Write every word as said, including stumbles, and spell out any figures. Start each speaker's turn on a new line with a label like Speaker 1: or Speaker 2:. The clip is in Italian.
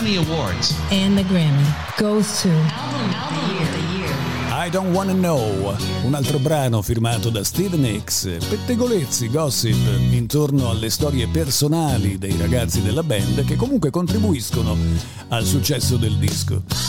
Speaker 1: Grammy Awards.
Speaker 2: And the Grammy goes to
Speaker 1: Album of the Year. The year.
Speaker 3: I Don't Wanna Know, un altro brano firmato da Stevie Nicks. Pettegolezzi, gossip intorno alle storie personali dei ragazzi della band che comunque contribuiscono al successo del disco.